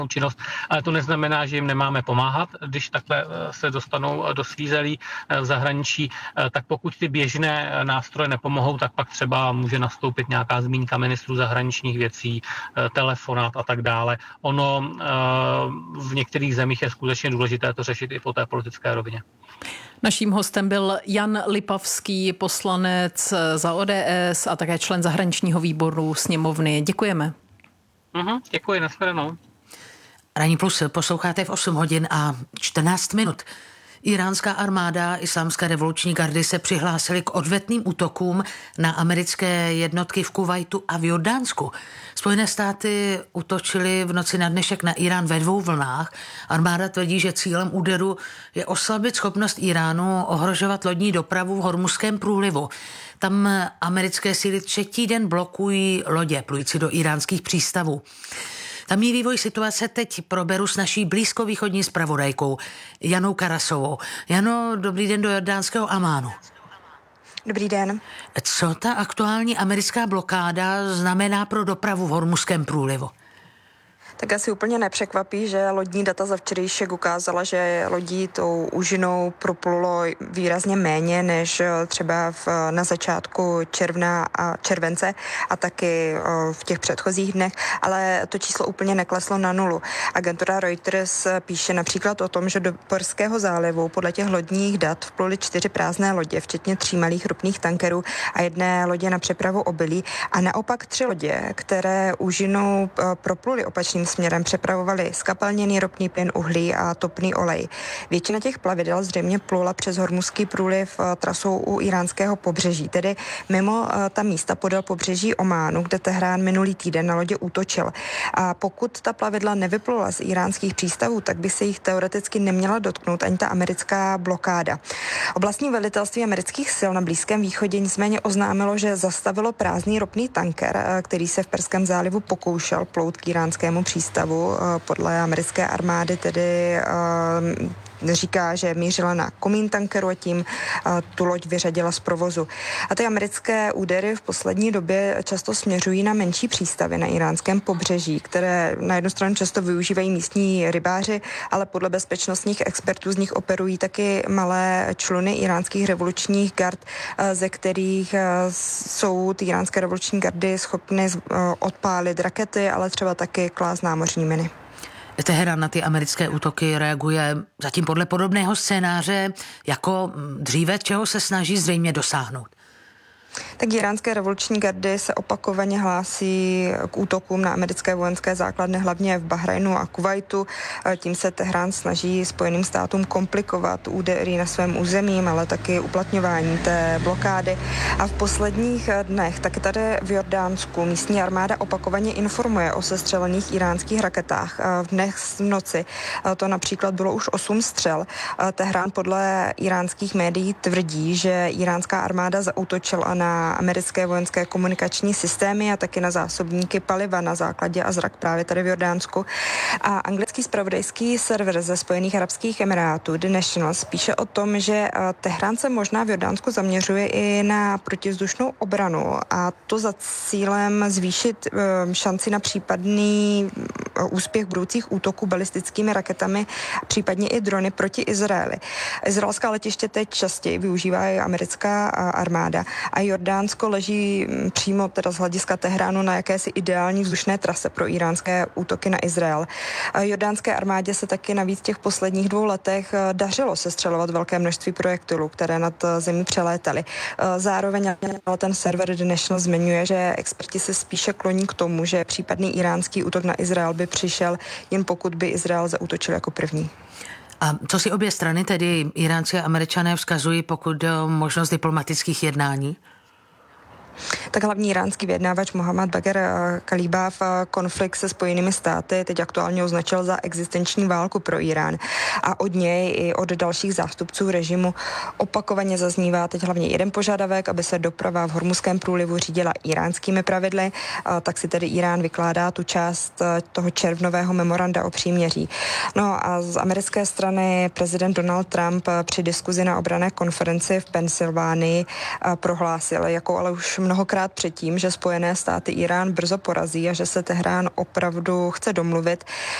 činnost, ale to neznamená, že jim nemáme pomáhat. Když takhle se dostanou do svízelí v zahraničí, tak pokud ty běžné nástroje nepomohou, tak pak třeba může nastoupit nějaká zmínka ministrů zahraničních věcí, telefonát a tak dále. Ono v některých zemích je skutečně důležité to řešit i po té politické rovině. Naším hostem byl Jan Lipavský, poslanec za ODS a také člen zahraničního výboru sněmovny. Děkujeme. Děkuji, nashledanou. Ranní plus posloucháte v 8 hodin a 14 minut. Iránská armáda Islámské revoluční gardy se přihlásily k odvetným útokům na americké jednotky v Kuvajtu a v Jordánsku. Spojené státy útočily v noci na dnešek na Irán ve 2 vlnách. Armáda tvrdí, že cílem úderu je oslabit schopnost Iránu ohrožovat lodní dopravu v Hormuzském průlivu. Tam americké síly 3. den blokují lodě plující do iránských přístavů. Tamní vývoj situace teď proberu s naší blízkovýchodní zpravodajkou Janou Karasovou. Jano, dobrý den do jordánského Amánu. Dobrý den. Co ta aktuální americká blokáda znamená pro dopravu v Hormuzském průlivu? Tak asi úplně nepřekvapí, že lodní data za včerejšek ukázala, že lodí tou úžinou proplulo výrazně méně než třeba na začátku července a taky v těch předchozích dnech, ale to číslo úplně nekleslo na nulu. Agentura Reuters píše například o tom, že do Perského zálivu podle těch lodních dat vpluly 4 prázdné lodě, včetně 3 malých ropných tankerů a 1 lodě na přepravu obilí a naopak 3 lodě, které úžinou propluly opačným směrem, přepravovali skapalněný ropný plyn, uhlí a topný olej. Většina těch plavidel zřejmě plula přes Hormuzský průliv trasou u iránského pobřeží, tedy mimo ta místa podél pobřeží Ománu, kde Teherán minulý týden na lodě útočil. A pokud ta plavidla nevyplula z iránských přístavů, tak by se jich teoreticky neměla dotknout ani ta americká blokáda. Oblastní velitelství amerických sil na Blízkém východě nicméně oznámilo, že zastavilo prázdný ropný tanker, který se v Perském zálivu pokoušel plout k iránskému přístavu. Podle americké armády tedy říká, že mířila na komín tankeru a tím tu loď vyřadila z provozu. A ty americké údery v poslední době často směřují na menší přístavy na iránském pobřeží, které na jednu stranu často využívají místní rybáři, ale podle bezpečnostních expertů z nich operují taky malé čluny iránských revolučních gard, ze kterých jsou ty iránské revoluční gardy schopny odpálit rakety, ale třeba taky klást námořní miny. Teherán na ty americké útoky reaguje zatím podle podobného scénáře jako dříve, čeho se snaží zřejmě dosáhnout. Tak iránské revoluční gardy se opakovaně hlásí k útokům na americké vojenské základny, hlavně v Bahrajnu a Kuvajtu. Tím se Teherán snaží Spojeným státům komplikovat údery na svém území, ale taky uplatňování té blokády. A v posledních dnech, taky tady v Jordánsku, místní armáda opakovaně informuje o sestřelených iránských raketách. V dnech v noci to například bylo už 8 střel. Teherán podle iránských médií tvrdí, že iránská armáda zaútočila na americké vojenské komunikační systémy a taky na zásobníky paliva na základě Azraq právě tady v Jordánsku. A anglický zpravodajský server ze Spojených arabských emirátů The National píše o tom, že Teherán se možná v Jordánsku zaměřuje i na protivzdušnou obranu a to za cílem zvýšit šanci na případný úspěch budoucích útoků balistickými raketami, případně i drony proti Izraeli. Izraelská letiště teď častěji využívá i americká armáda a Jordánsko leží přímo teda z hlediska Teheránu na jakési ideální vzdušné trase pro iránské útoky na Izrael. Jordánské armádě se taky navíc v těch posledních 2 letech dařilo sestřelovat velké množství projektilů, které nad zemí přelétaly. Zároveň ten server The National zmiňuje, že experti se spíše kloní k tomu, že případný iránský útok na Izrael by přišel jen pokud by Izrael zaútočil jako první. A co si obě strany, tedy Iránci a Američané, vzkazují, pokud jde o možnost diplomatických Tak hlavní iránský vyjednávač Mohammad Bagher Kalibaf konflikt se Spojenými státy teď aktuálně označil za existenční válku pro Irán. A od něj i od dalších zástupců režimu opakovaně zaznívá teď hlavně jeden požadavek, aby se doprava v Hormuzském průlivu řídila iránskými pravidly, tak si tedy Irán vykládá tu část toho červnového memoranda o příměří. No a z americké strany prezident Donald Trump při diskuzi na obranné konferenci v Pensylvánii prohlásil, jako ale už mnohokrát předtím, že Spojené státy Irán brzo porazí a že se Teherán opravdu chce domluvit.